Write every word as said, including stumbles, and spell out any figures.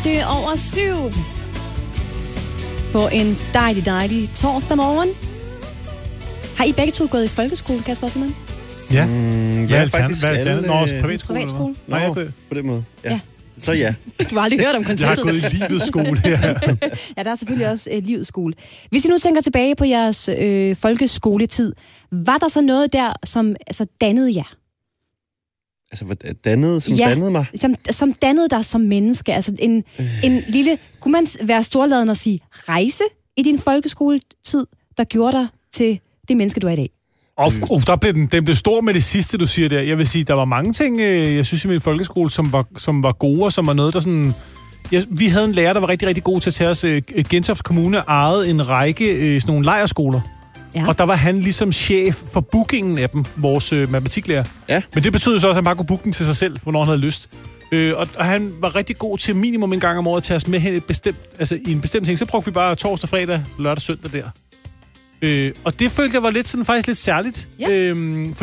minutter over syv. På en dejlig, dejlig torsdag morgen. Har I begge to gået i folkeskole, Kasper og Simon? Ja. Mm, Hvad ja, er faktisk Hvad er alle... alternativet? Nå, også privatskole? Privatskole. Nå, Nej, jeg på den måde. Ja. Ja. Så ja. Du har aldrig hørt om Jeg konceptet. har gået i livets skole her. Ja, der er selvfølgelig også øh, livets skole. Hvis I nu tænker tilbage på jeres øh, folkeskoletid, var der så noget der, som altså, dannede jer? Altså, hvad dannede, som Ja. dannede mig? Som, som dannede dig som menneske? Altså en, øh. en lille, kunne man være storladen og sige, rejse i din folkeskoletid, der gjorde dig til det menneske, du er i dag? Og oh, der blev den, den blev stor med det sidste, du siger der. Jeg vil sige, der var mange ting, øh, jeg synes i min folkeskole, som var, som var gode, og som var noget, der sådan... Ja, vi havde en lærer, der var rigtig, rigtig god til at tage os. Øh, Gentofte Kommune ejede en række øh, sådan nogle lejrskoler. Ja. Og der var han ligesom chef for bookingen af dem, vores øh, matematiklærer. Ja. Men det betød så også, at han bare kunne booke den til sig selv, hvornår han havde lyst. Øh, og, og han var rigtig god til minimum en gang om året at tage os med hen et bestemt, altså, i en bestemt ting. Så brugte vi bare torsdag, fredag, lørdag, søndag der. Øh, og det følte jeg var lidt sådan faktisk lidt særligt. Ja. Øh,